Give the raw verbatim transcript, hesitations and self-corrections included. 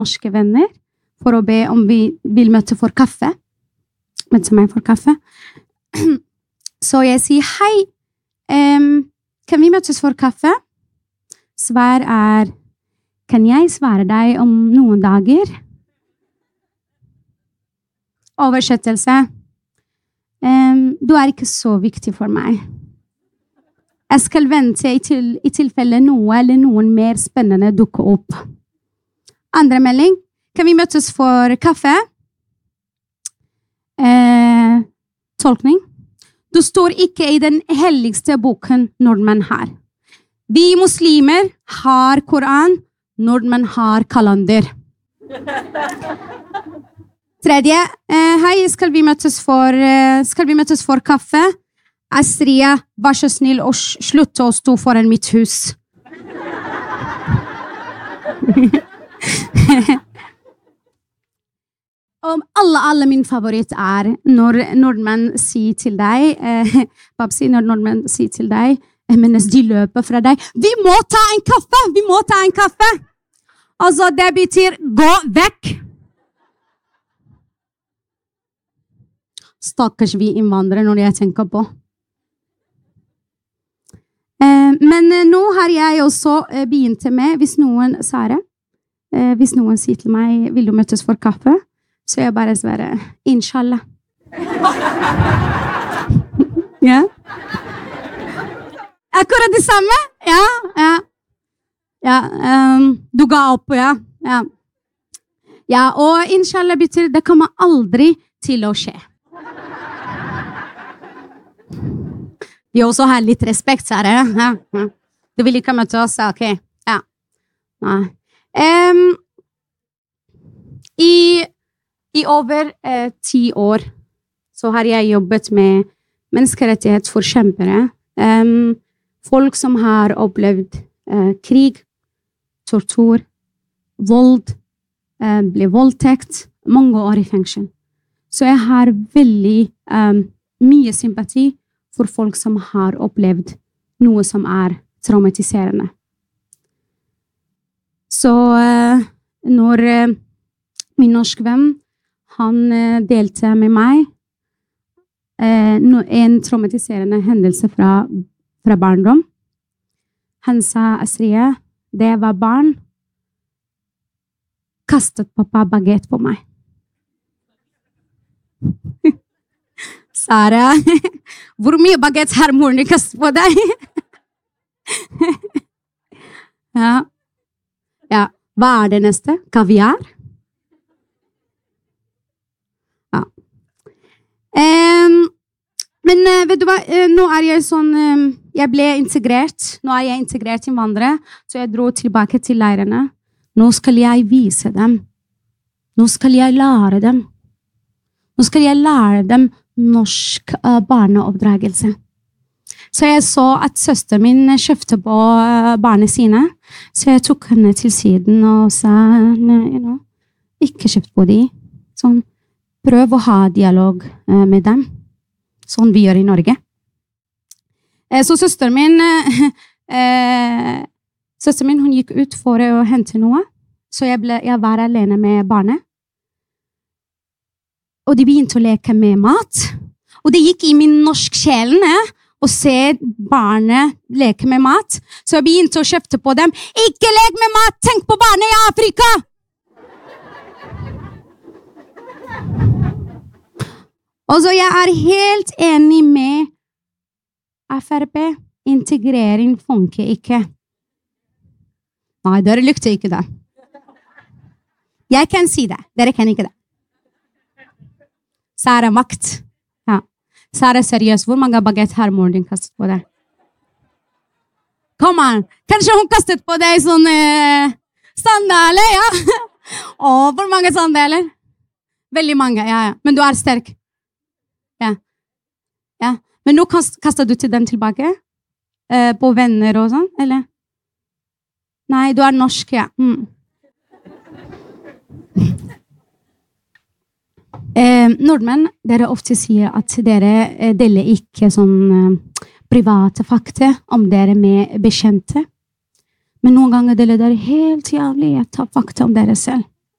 norske venner for å be om vi vil møte for kaffe. Møte meg for kaffe. Så jeg sier, hei, um, kan vi møtes for kaffe? Svar er, kan jeg svare deg om noen dager? Oversettelse. Um, du er ikke så viktig for meg. Jeg skal vente i, til, i tilfelle noe eller noen mer spennende dukker opp. Andre melding. Kan vi møtes for kaffe? Eh, tolkning. Du står ikke i den helligste boken nordmenn har. Vi muslimer har Koran, nordmenn har kalender. Tredje. Eh, hei, skal vi møtes for, eh, skal vi møtes for kaffe? Astria, vær så snill og slutt å stå foran mitt hus. Og alle, alle min favoritt er når nordmenn sier til deg, eh, Babsi, når nordmenn sier til deg, eh, mens de løper fra deg, vi må ta en kaffe, vi må ta en kaffe. Altså, det betyr gå vekk. Stakkars vi innvandrere når jeg tenker på. Eh, men nå har jeg også eh, begynt med, hvis noen, Sara, eh, hvis noen sier til meg, vil du møtes for kaffe? Så jeg bare svarer, inshallah. Ja. Akkurat det samme? Ja, ja. Ja, um, du ga opp, ja. Ja, ja og inshallah betyr, det kommer aldri til å skje. Vi også har litt respekt, sa det. Ja, ja. Du vil ikke møte oss, ok. Ja. Nei. Um, i, I over eh, ti år så har jeg jobbet med menneskerettighetsforkjempere. Um, folk som har opplevd eh, krig, tortur, vold, eh, ble voldtekt, mange år i fengsel. Så jeg har veldig um, mye sympati for folk som har opplevd noe som er traumatiserende. Så uh, når uh, min norske venn, han uh, delte med meg uh, no, en traumatiserende hendelse fra, fra barndom. Han sa, Astrid, da jeg var barn, kastet pappa baguette på meg. Sara, hvor mye baguette har moren kastet på deg? Ja. Ja. Hva er det neste? Kaviar? Ja. Um, men uh, vet du hva? Uh, nå er jeg sånn, um, jeg ble integrert. Nå er jeg integrert innvandrer, så jeg dro tilbake til leirene. Nå skal jeg vise dem. Nå skal jeg lære dem. Nå skal jeg lære dem norsk uh, barneoppdragelse. Så jeg så at søsteren min kjøpte på uh, barnet sine, så jeg tok henne til siden og sa, you know, ikke kjøpt på de. Sånn, prøv å ha dialog uh, med dem, sånn vi gjør i Norge. Uh, så søsteren min, uh, uh, søsteren min, hun gikk ut for å hente noe, så jeg, ble, jeg var alene med barnet. Og de begynte å leke med mat. Og det gikk i min norsk sjelen å se barnet leke med mat. Så jeg begynte å kjøpte på dem. Ikke lek med mat! Tenk på barnet i Afrika! Og så jeg er helt enig med F R P. Integrering funker ikke. Nei, dere lykte ikke det. Jeg kan si det. Dere kan ikke det. Sara makt. Ja. Sara seriøs. Hvor mange baguette har moren din kastet på deg? Kom an. Kanskje hun kastet på deg sånn eh, sandaler, ja? Åh, hvor mange sandaler? Veldig mange, ja, ja. Men du er sterk. Ja. Ja. Men nå kast, kastet du til den tilbake? Eh, på venner og sånn, eller? Nei, du er norsk, ja. Mm. Eh, nordmenn, dere ofte sier at dere eh, deler ikke sånn eh, private fakta om dere med bekjente. Men noen ganger deler dere helt jævlig et fakta om dere selv.